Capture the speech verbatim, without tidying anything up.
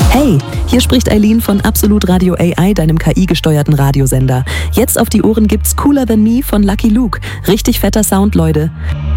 Hey, hier spricht Eileen von Absolut Radio A I, deinem K I-gesteuerten Radiosender. Jetzt auf die Ohren gibt's Cooler Than Me von Lucky Luke. Richtig fetter Sound, Leute.